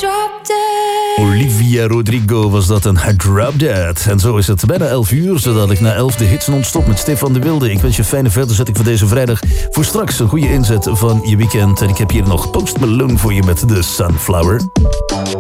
Olivia Rodrigo was dat een Drop Dead. En zo is het bijna 11 uur, zodat ik na 11 de hits non-stop met Stefan de Wilde. Ik wens je een fijne verderzetting voor deze vrijdag. Voor straks een goede inzet van je weekend. En ik heb hier nog Post Malone voor je met The Sunflower.